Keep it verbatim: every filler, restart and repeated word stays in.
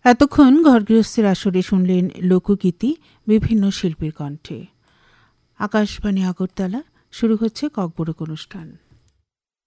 এতক্ষণ ঘরগৃহস্থের আসরে শুনলেন লোকগীতি বিভিন্ন শিল্পীর কণ্ঠে। আকাশবাণী আগরতলা, শুরু হচ্ছে ককবরক অনুষ্ঠান।